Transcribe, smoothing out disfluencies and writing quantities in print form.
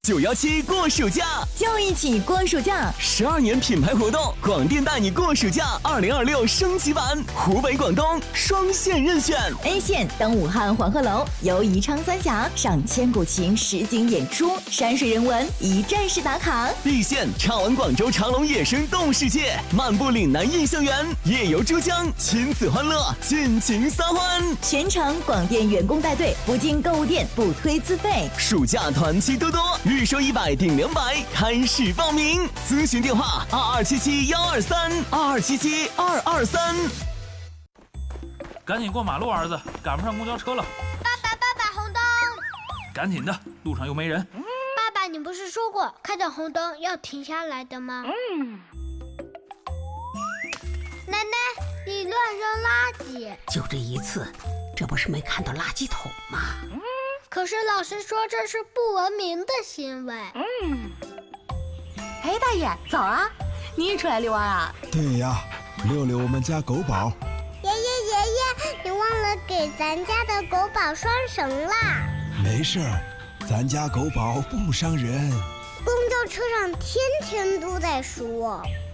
917过暑假， 就一起过暑假。 12年品牌活动，广电带你过暑假2026升级版，湖北、广东双线任选。 A 线登武汉黄鹤楼，游宜昌三峡，上千古情实景演出，山水人文一站式打卡。 B 线畅玩广州长隆野生动物世界，漫步岭南印象园，夜游珠江，亲子欢乐，尽情撒欢。 全程广电员工带队，不进购物店，不推自费。 暑假团期多多，日收100顶200，开始报名。咨询电话2277-123，2277-223。 赶紧过马路，儿子，赶不上公交车了。 爸爸，红灯！ 赶紧的，路上又没人。 爸爸，你不是说过看到红灯要停下来的吗？奶奶，你乱扔垃圾！ 就这一次，这不是没看到垃圾桶吗？ 可是老师说这是不文明的行为。 哎，大爷，早啊！你也出来遛弯啊？ 对呀，遛遛我们家狗宝。 爷爷，你忘了给咱家的狗宝拴绳啦。 没事儿，咱家狗宝不伤人。 公交车上天天都在说。